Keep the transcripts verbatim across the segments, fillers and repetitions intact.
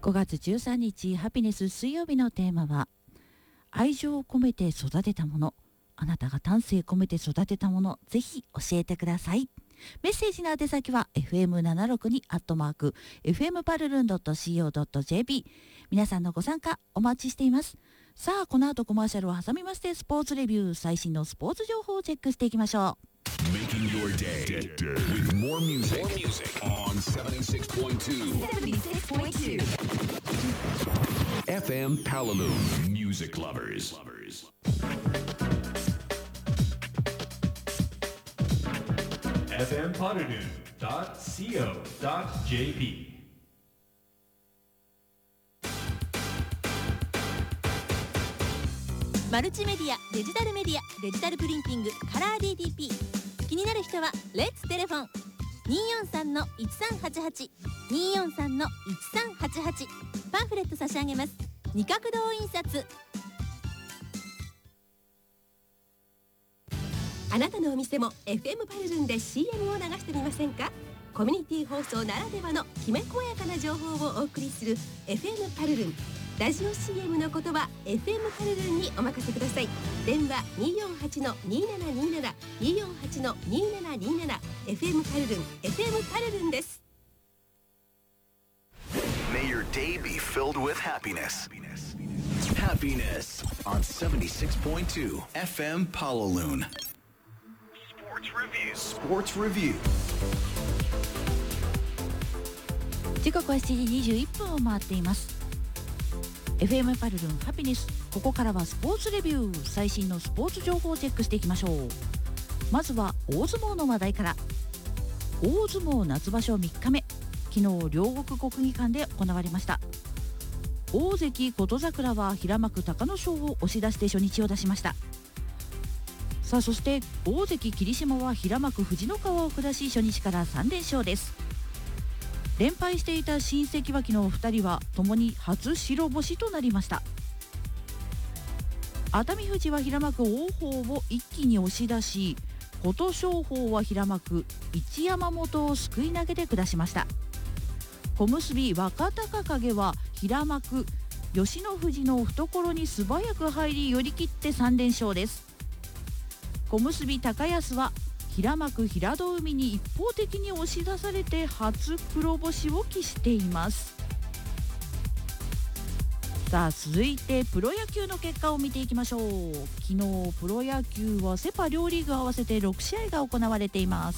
ごがつじゅうさんにちハピネス水曜日のテーマは愛情を込めて育てたもの。あなたが丹精込めて育てたもの、ぜひ教えてください。メッセージの宛先は エフエムななろくに アットマーク エフエムパルルン ドット シーオー ドット ジェーピー 皆さんのご参加お待ちしています。さあこの後コマーシャルを挟みましてスポーツレビュー、最新のスポーツ情報をチェックしていきましょう。 Making your day with more music, more music on セブンティシックスポイントツー セブンティシックスポイントツー エフエム Palalu Music Lovers エフエム パルルン ドット シーオー ドット ジェーピーマルチメディア、デジタルメディア、デジタルプリンティング、カラー ディーティーピー。気になる人はレッツテレフォン にーよんさんのいちさんはちはち にーよんさんのいちさんはちはち。パンフレット差し上げます。二角堂印刷。あなたのお店も エフエム パルルンで シーエム を流してみませんか？コミュニティ放送ならではのきめ細やかな情報をお送りする エフエム パルルン。ラジオ シーエム のことは エフエム パルルンにお任せください。電話 にーよんはちのにーななにーなな にーよんはちのにーななにーなな エフエム パルルン エフエム パルルンです。 May your day be filled with happiness Happiness on セブンティシックスポイントツー エフエム Palalu Sports Review Sports Review 時刻はしちじにじゅういっぷんを回っています。 エフエム パルルンハピネス、ここからはスポーツレビュー、最新のスポーツ情報をチェックしていきましょう。まずは大相撲の話題から。大相撲夏場所みっかめ、昨日両国国技館で行われました。大関琴櫻は平幕隆の勝を押し出して初日を出しました。さあそして大関霧島は平幕藤ノ川を下し初日からさんれんしょうです。連敗していた新関脇のふたりはともに初白星となりました。熱海富士は平幕王鵬を一気に押し出し、琴勝峰は平幕一山本をすくい投げで下しました。小結若隆景は平幕吉野富士の懐に素早く入り寄り切ってさんれんしょうです。小結高安は平幕平戸海に一方的に押し出されて初黒星を喫しています。さあ続いてプロ野球の結果を見ていきましょう。昨日プロ野球はセパ両リーグ合わせてろくしあいが行われています。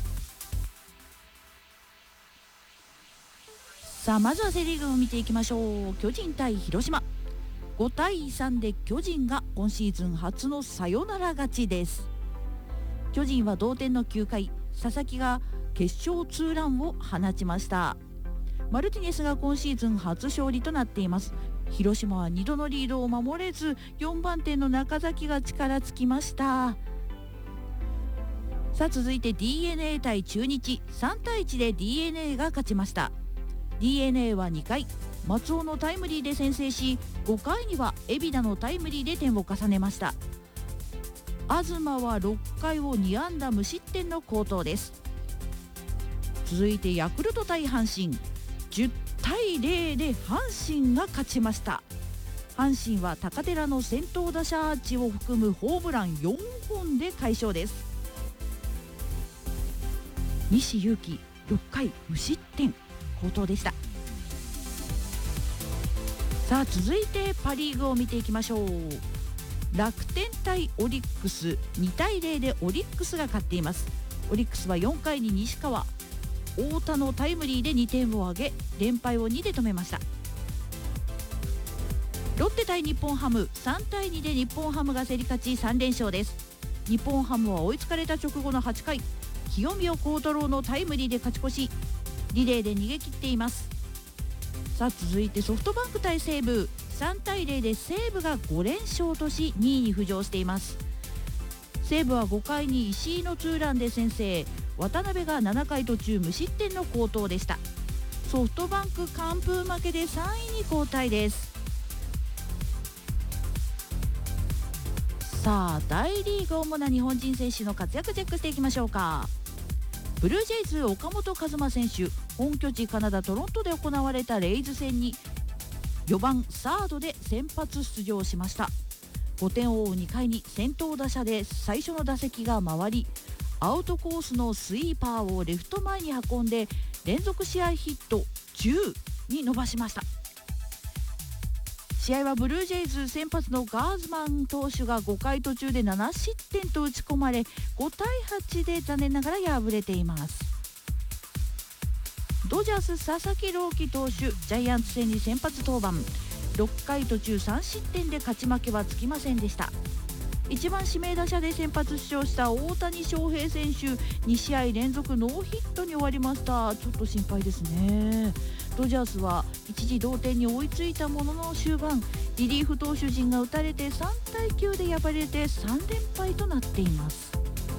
さあまずはセリーグを見ていきましょう。巨人対広島、ごたいさんで巨人が今シーズン初のサヨナラ勝ちです。巨人は同点のきゅうかい、佐々木が決勝ツーランを放ちました。マルティネスが今シーズン初勝利となっています。広島はにどのリードを守れずよんばんてんの中崎が力尽きました。さあ続いて ディーエヌエー 対中日、さんたいいちで ディーエヌエー が勝ちました。 ディーエヌエー はにかい松尾のタイムリーで先制し、ごかいには海老名のタイムリーで点を重ねました。東はろっかいをにあんだ無失点の好投です。続いてヤクルト対阪神、じゅったいゼロで阪神が勝ちました。阪神は高寺の先頭打者アーチを含むホームランよんほんで快勝です。西勇輝ろっかい無失点、好投でした。さあ続いてパ・リーグを見ていきましょう。楽天対オリックス、にたいゼロでオリックスが勝っています。オリックスはよんかいに西川、太田のタイムリーでにてんを挙げ連敗をにで止めました。ロッテ対日本ハム、さんたいにで日本ハムが競り勝ちさんれんしょうです。日本ハムは追いつかれた直後のはちかい、清宮幸太郎のタイムリーで勝ち越し、リレーで逃げ切っています。さあ続いてソフトバンク対西武、さんたいゼロで西武がごれんしょうとしにいに浮上しています。西武はごかいに石井のツーランで先制、渡辺がななかい途中無失点の好投でした。ソフトバンク完封負けでさんいに後退です。さあ大リーグ主な日本人選手の活躍チェックしていきましょうか。 ブルージェイズ岡本和真選手、本拠地カナダトロントで行われたレイズ戦によばんサードで先発出場しました。ごてんを追うにかいに先頭打者で最初の打席が回り、アウトコースのスイーパーをレフト前に運んで連続試合ヒットじゅうに伸ばしました。試合はブルージェイズ先発のガーズマン投手がごかい途中でななしってんと打ち込まれ、ごたいはちで残念ながら敗れています。ドジャース佐々木朗希投手、ジャイアンツ戦に先発登板、ろっかい途中さんしってんで勝ち負けはつきませんでした。いちばん指名打者で先発出場した大谷翔平選手、にしあい連続ノーヒットに終わりました。ちょっと心配ですね。ドジャースは一時同点に追いついたものの終盤、リリーフ投手陣が打たれてさんたいきゅうで敗れてさんれんぱいとなっています。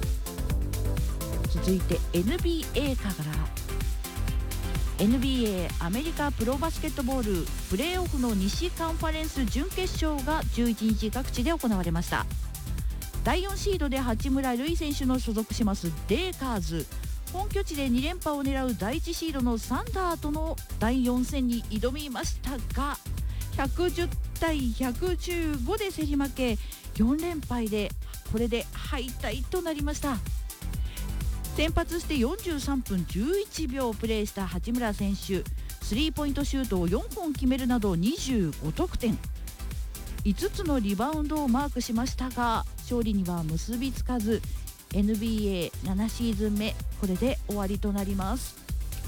続いて エヌビーエー から エヌビーエー アメリカプロバスケットボールプレーオフの西カンファレンス準決勝がじゅういちにち各地で行われました。だいよんシードで八村塁選手の所属しますレイカーズ、本拠地でにれんぱを狙うだいいちシードのサンダーとのだいよん戦に挑みましたが、ひゃくじゅうたいひゃくじゅうごで競り負け、よんれんぱいでこれで敗退となりました。先発してよんじゅうさんぷんじゅういちびょうプレーした八村選手、スリーポイントシュートをよんほん決めるなどにじゅうごとくてん、いつつのリバウンドをマークしましたが、勝利には結びつかず エヌビーエーなな シーズン目、これで終わりとなります。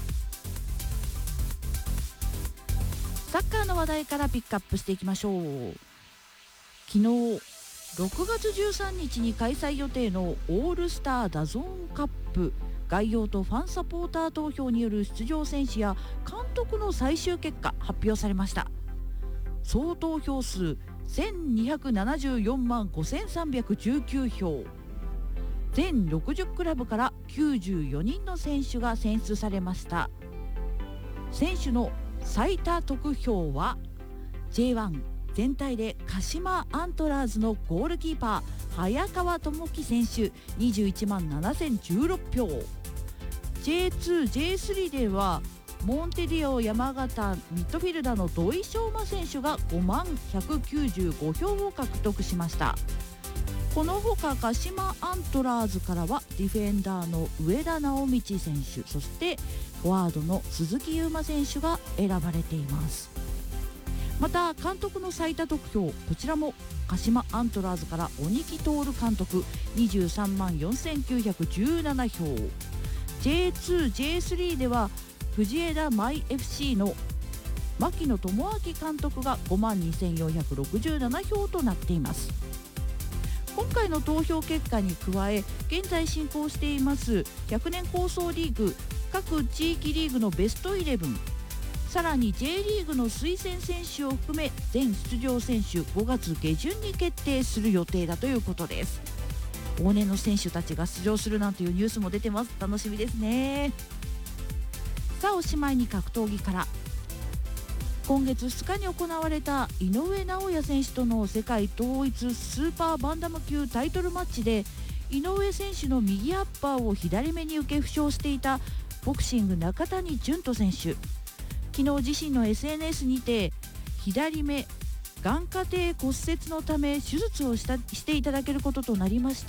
サッカーの話題からピックアップしていきましょう。昨日ろくがつじゅうさんにちに開催予定のオールスターダゾーンカップ概要とファンサポーター投票による出場選手や監督の最終結果発表されました。総投票数せんにひゃくななじゅうよんまんごせんさんびゃくじゅうきゅうひょう、全ろくじゅうクラブからきゅうじゅうよにんの選手が選出されました。選手の最多得票は ジェイワン 全体で鹿島アントラーズのゴールキーパー早川智樹選手にじゅういちまんななせんじゅうろくひょう、 ジェイツー、ジェイスリー ではモンテディオ山形ミッドフィルダーの土井翔馬選手がごまんひゃくきゅうじゅうごひょうを獲得しました。このほか鹿島アントラーズからはディフェンダーの上田直道選手、そしてフォワードの鈴木優馬選手が選ばれています。また監督の最多得票、こちらも鹿島アントラーズから鬼木徹監督にじゅうさんまんよんせんきゅうひゃくじゅうななひょう、 ジェイツー、ジェイスリー では藤枝マイ エフシー の牧野智明監督がごまんにせんよんひゃくろくじゅうななひょうとなっています。今回の投票結果に加え、現在進行していますひゃくねん構想リーグ各地域リーグのベストイレブン、さらに J リーグの推薦選手を含め全出場選手ごがつげじゅんに決定する予定だということです。往年の選手たちが出場するなんていうニュースも出てます。楽しみですね。さあおしまいに格闘技から、今月ふつかに行われた井上尚弥選手との世界統一スーパーバンダム級タイトルマッチで、井上選手の右アッパーを左目に受け負傷していたボクシング中谷潤人選手、昨日自身の エスエヌエス にて左目眼下底骨折のため手術をしたしていただけることとなりました。